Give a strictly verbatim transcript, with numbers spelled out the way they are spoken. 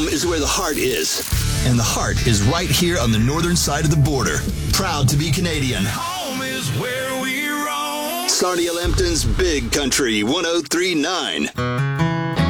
Home is where the heart is. And the heart is right here on the northern side of the border. Proud to be Canadian. Home is where we roam. Sarnia Lambton's Big Country one oh three point nine.